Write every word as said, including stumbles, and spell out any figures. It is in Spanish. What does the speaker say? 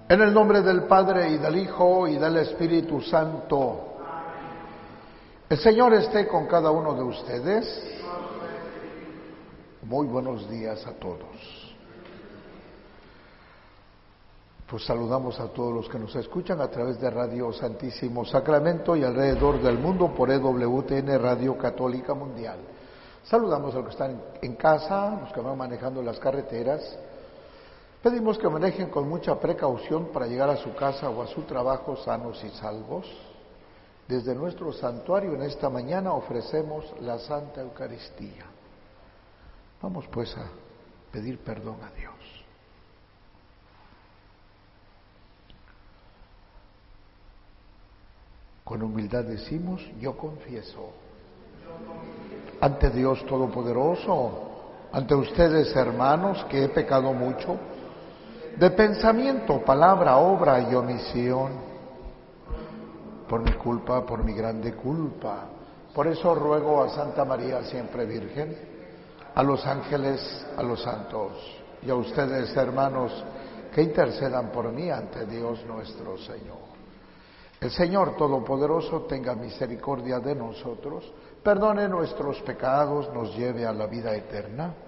En el nombre del Padre, y del Hijo, y del Espíritu Santo. El Señor esté con cada uno de ustedes. Muy buenos días a todos. Pues saludamos a todos los que nos escuchan a través de Radio Santísimo Sacramento y alrededor del mundo por E W T N Radio Católica Mundial. Saludamos a los que están en casa, los que van manejando las carreteras. Pedimos que manejen con mucha precaución para llegar a su casa o a su trabajo sanos y salvos. Desde nuestro santuario en esta mañana ofrecemos la Santa Eucaristía. Vamos pues a pedir perdón a Dios. Con humildad decimos, yo confieso ante Dios Todopoderoso, ante ustedes hermanos, que he pecado mucho, de pensamiento, palabra, obra y omisión, por mi culpa, por mi grande culpa. Por eso ruego a Santa María siempre Virgen, a los ángeles, a los santos y a ustedes hermanos, que intercedan por mí ante Dios nuestro Señor. El Señor Todopoderoso tenga misericordia de nosotros, perdone nuestros pecados, nos lleve a la vida eterna.